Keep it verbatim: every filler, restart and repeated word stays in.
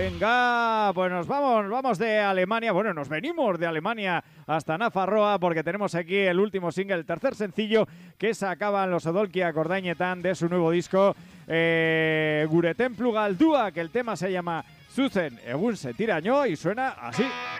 Venga, pues nos vamos, vamos de Alemania, bueno, nos venimos de Alemania hasta Nafarroa porque tenemos aquí el último single, el tercer sencillo que sacaban los Odolkia Kordainetan de su nuevo disco eh, Gure Tenplu Galdua, que el tema se llama Zuzen Egun Setiraño y suena así.